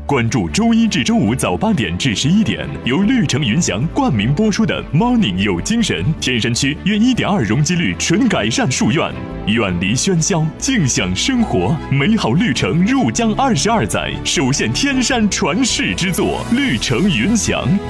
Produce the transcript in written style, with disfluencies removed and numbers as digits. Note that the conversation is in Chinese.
关注周一至周五早8点至11点，由绿城云翔冠名播出的 Morning 有精神。天山区约1.2容积率纯改善树院，远离喧嚣，静享生活，美好绿城入江22载，首现天山传世之作，绿城云翔。